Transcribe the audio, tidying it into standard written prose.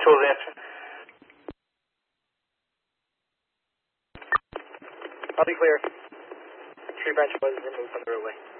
Tools answer. I'll be clear. Tree branch was removed from the roadway.